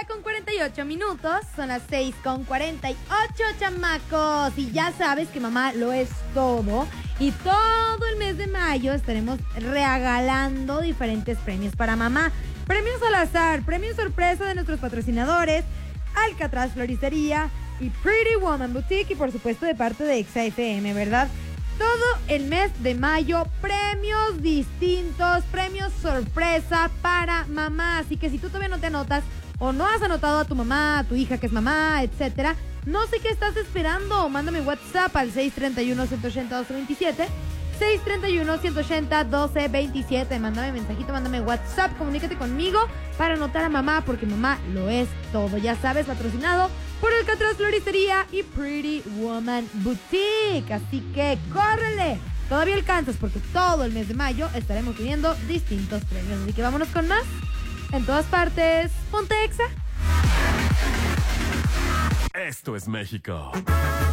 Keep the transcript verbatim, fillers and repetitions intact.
día con cuarenta y ocho minutos, son las seis con cuarenta y ocho, chamacos. Y ya sabes que mamá lo es todo. Y todo el mes de mayo estaremos regalando diferentes premios para mamá. Premios al azar, premios sorpresa de nuestros patrocinadores, Alcatraz Floristería y Pretty Woman Boutique, y por supuesto de parte de Exa F M, ¿verdad? Todo el mes de mayo, premios distintos, premios sorpresa para mamá. Así que si tú todavía no te anotas o no has anotado a tu mamá, a tu hija que es mamá, etcétera, no sé qué estás esperando. Mándame WhatsApp al seis tres uno, uno ocho cero, uno dos dos siete, seis tres uno, uno ocho cero, uno dos dos siete. Mándame mensajito, mándame WhatsApp, comunícate conmigo para anotar a mamá, porque mamá lo es todo. Ya sabes, patrocinado por Alcatraz Floristería y Pretty Woman Boutique. Así que córrele, todavía alcanzas, porque todo el mes de mayo estaremos teniendo distintos premios. Así que vámonos con más. En todas partes, ponte Exa. Esto es México.